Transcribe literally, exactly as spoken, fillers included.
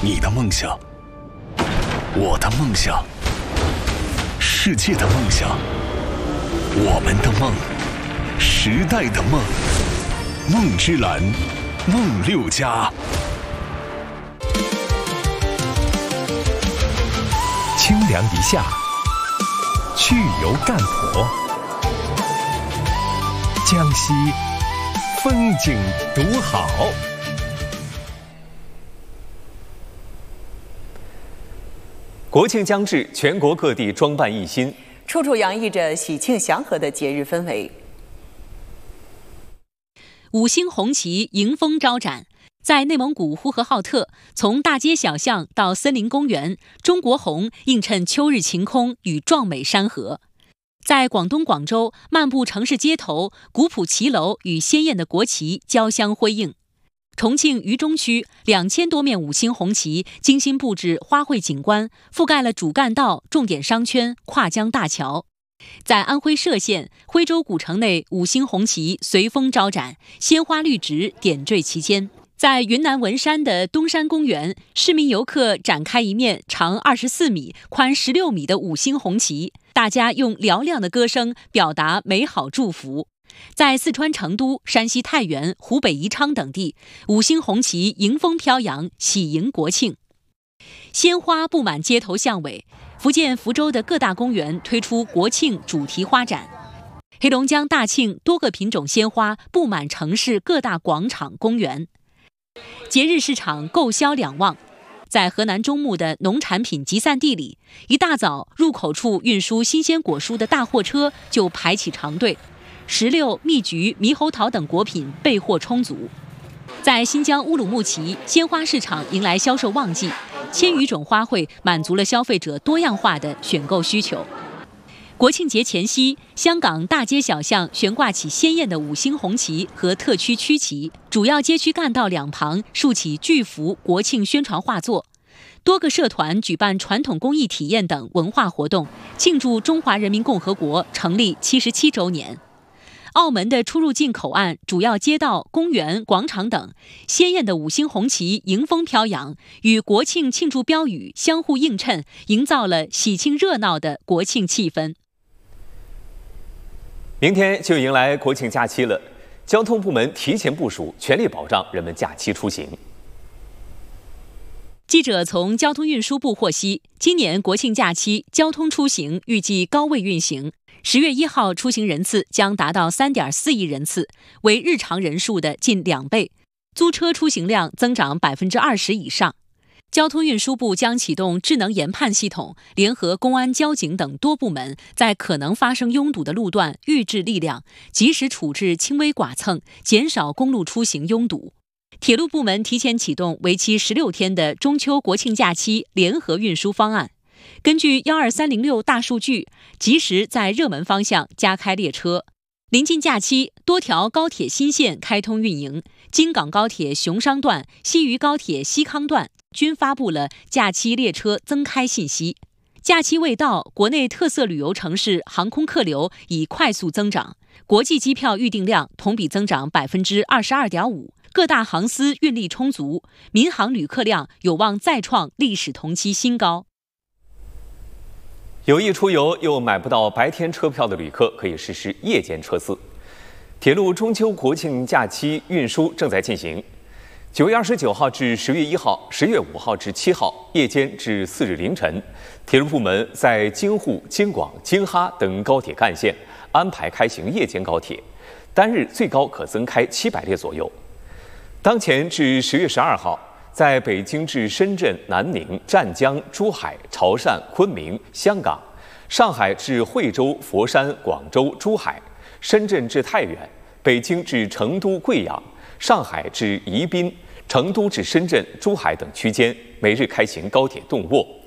你的梦想，我的梦想，世界的梦想，我们的梦，时代的梦。梦之蓝，梦六家。 清凉一夏，去油干婆。江西风景独好。 国庆将至，全国各地装扮一新， 处处洋溢着喜庆祥和的节日氛围。 五星红旗迎风招展，在内蒙古呼和浩特，从大街小巷到森林公园，中国红映衬秋日晴空与壮美山河。在广东广州，漫步城市街头，古朴骑楼与鲜艳的国旗交相辉映。重庆渝中区两千多面五星红旗精心布置花卉景观，覆盖了主干道、重点商圈、跨江大桥。在安徽歙县徽州古城内，五星红旗随风招展，鲜花绿植点缀其间。在云南文山的东山公园，市民游客展开一面长二十四米、宽十六米的五星红旗，大家用嘹亮的歌声表达美好祝福。在四川成都、山西太原、湖北宜昌等地，五星红旗迎风飘扬，喜迎国庆。鲜花布满街头巷尾，福建福州的各大公园推出国庆主题花展。黑龙江大庆多个品种鲜花布满城市各大广场、公园。节日市场购销两旺。在河南中牟的农产品集散地里，一大早入口处运输新鲜果蔬的大货车就排起长队，石榴、蜜橘、猕猴桃等果品备货充足。在新疆乌鲁木齐，鲜花市场迎来销售旺季，千余种花卉满足了消费者多样化的选购需求。国庆节前夕，香港大街小巷悬挂起鲜艳的五星红旗和特区区旗，主要街区干道两旁竖起巨幅国庆宣传画作。多个社团举办传统工艺体验等文化活动，庆祝中华人民共和国成立七十七周年。澳门的出入境口岸、主要街道、公园、广场等，鲜艳的五星红旗迎风飘扬，与国庆庆祝标语相互映衬，营造了喜庆热闹的国庆气氛。 明天就迎来国庆假期了，交通部门提前部署，全力保障人们假期出行。 记者从交通运输部获悉，今年国庆假期交通出行预计高位运行，十月一号出行人次将达到 三点四亿人次，为日常人数的近两倍，租车出行量增长 百分之二十 以上。交通运输部将启动智能研判系统，联合公安、交警等多部门，在可能发生拥堵的路段预置力量，及时处置轻微剐蹭，减少公路出行拥堵。铁路部门提前启动为期十六天的中秋国庆假期联合运输方案，根据一二三零六大数据，及时在热门方向加开列车。临近假期，多条高铁新线开通运营，京港高铁熊商段、西渝高铁西康段均发布了假期列车增开信息。假期未到，国内特色旅游城市航空客流已快速增长，国际机票预订量同比增长 百分之二十二点五， 各大航司运力充足，民航旅客量有望再创历史同期新高。 有意出游又买不到白天车票的旅客，可以实施夜间车次。铁路中秋国庆假期运输正在进行。九月二十九号至十月一号、十月五号至七号夜间至次日凌晨，铁路部门在京沪、京广、京哈等高铁干线安排开行夜间高铁，单日最高可增开七百列左右。当前至十月十二号，在北京至深圳、南宁、湛江、珠海、潮汕、昆明、香港；上海至惠州、佛山、广州、珠海；深圳至太原；北京至成都、贵阳；上海至宜宾；成都至深圳、珠海等区间，每日开行高铁动卧。